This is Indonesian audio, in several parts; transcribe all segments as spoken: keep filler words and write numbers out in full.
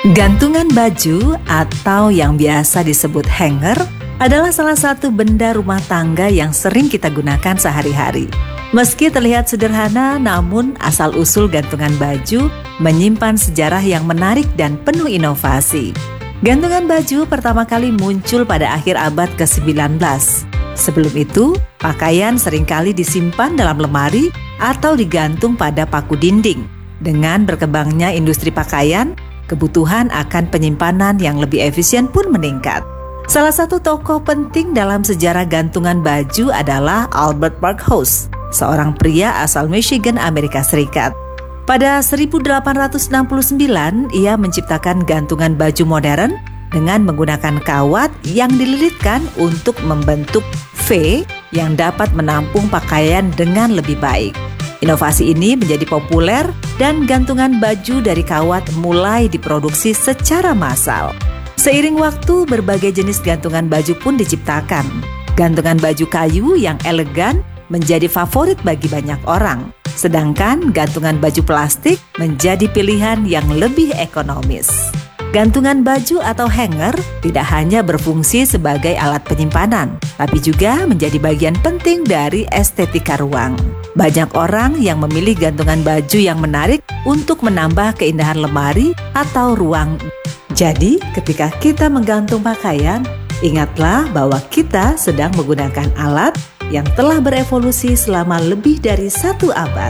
Gantungan baju atau yang biasa disebut hanger adalah salah satu benda rumah tangga yang sering kita gunakan sehari-hari. Meski terlihat sederhana, namun asal-usul gantungan baju menyimpan sejarah yang menarik dan penuh inovasi. Gantungan baju pertama kali muncul pada akhir abad ke sembilan belas. Sebelum itu, pakaian seringkali disimpan dalam lemari atau digantung pada paku dinding. Dengan berkembangnya industri pakaian, kebutuhan akan penyimpanan yang lebih efisien pun meningkat. Salah satu tokoh penting dalam sejarah gantungan baju adalah Albert Parkhurst, seorang pria asal Michigan, Amerika Serikat. Pada seribu delapan ratus enam puluh sembilan, ia menciptakan gantungan baju modern dengan menggunakan kawat yang dililitkan untuk membentuk V yang dapat menampung pakaian dengan lebih baik. Inovasi ini menjadi populer dan gantungan baju dari kawat mulai diproduksi secara massal. Seiring waktu, berbagai jenis gantungan baju pun diciptakan. Gantungan baju kayu yang elegan menjadi favorit bagi banyak orang, sedangkan gantungan baju plastik menjadi pilihan yang lebih ekonomis. Gantungan baju atau hanger tidak hanya berfungsi sebagai alat penyimpanan, tapi juga menjadi bagian penting dari estetika ruang. Banyak orang yang memilih gantungan baju yang menarik untuk menambah keindahan lemari atau ruang. Jadi, ketika kita menggantung pakaian, ingatlah bahwa kita sedang menggunakan alat yang telah berevolusi selama lebih dari satu abad.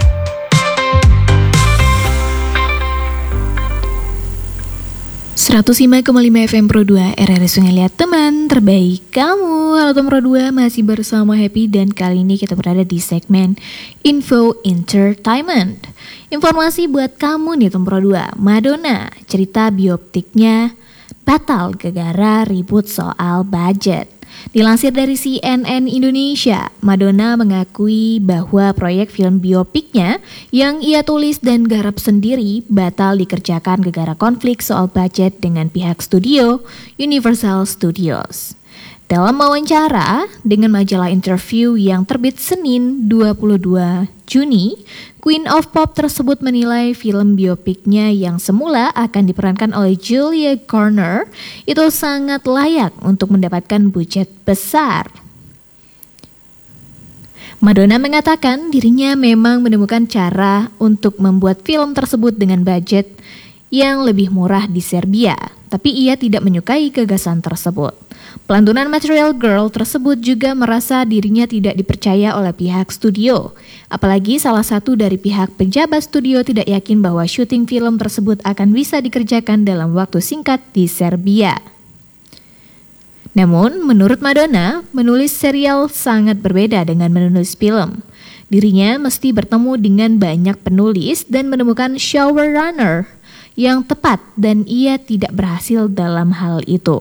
seratus lima koma lima F M Pro dua R R I Sungai Liat, teman terbaik kamu. Halo teman Pro dua, masih bersama Happy dan kali ini kita berada di segmen Info Entertainment. Informasi buat kamu nih teman Pro dua. Madonna, cerita biopiknya batal gara-gara ribut soal budget. Dilansir dari C N N Indonesia, Madonna mengakui bahwa proyek film biopiknya yang ia tulis dan garap sendiri batal dikerjakan gara-gara konflik soal budget dengan pihak studio Universal Studios. Dalam wawancara dengan majalah Interview yang terbit Senin dua puluh dua Juni, Queen of Pop tersebut menilai film biopiknya yang semula akan diperankan oleh Julia Garner itu sangat layak untuk mendapatkan budget besar. Madonna mengatakan dirinya memang menemukan cara untuk membuat film tersebut dengan budget yang lebih murah di Serbia, tapi ia tidak menyukai gagasan tersebut. Pelantunan Material Girl tersebut juga merasa dirinya tidak dipercaya oleh pihak studio. Apalagi salah satu dari pihak pejabat studio tidak yakin bahwa syuting film tersebut akan bisa dikerjakan dalam waktu singkat di Serbia. Namun, menurut Madonna, menulis serial sangat berbeda dengan menulis film. Dirinya mesti bertemu dengan banyak penulis dan menemukan showrunner yang tepat dan ia tidak berhasil dalam hal itu.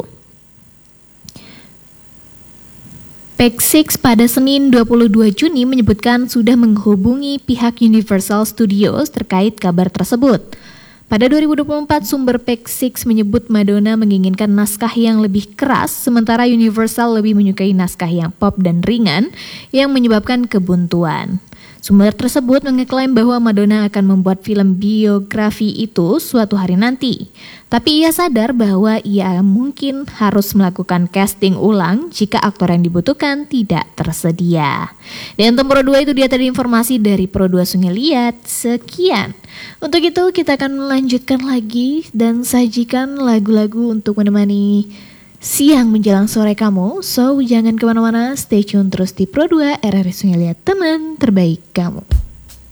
Page Six pada Senin dua puluh dua Juni menyebutkan sudah menghubungi pihak Universal Studios terkait kabar tersebut. Pada dua ribu dua puluh empat, sumber Page Six menyebut Madonna menginginkan naskah yang lebih keras, sementara Universal lebih menyukai naskah yang pop dan ringan yang menyebabkan kebuntuan. Sumber tersebut mengeklaim bahwa Madonna akan membuat film biografi itu suatu hari nanti. Tapi ia sadar bahwa ia mungkin harus melakukan casting ulang jika aktor yang dibutuhkan tidak tersedia. Dan untuk Pro dua itu dia tadi informasi dari Pro dua Sungai Liat. Sekian. Untuk itu kita akan melanjutkan lagi dan sajikan lagu-lagu untuk menemani siang menjelang sore kamu. So jangan kemana-mana, stay tune terus di Pro dua R R I Sungai Liat, teman terbaik kamu.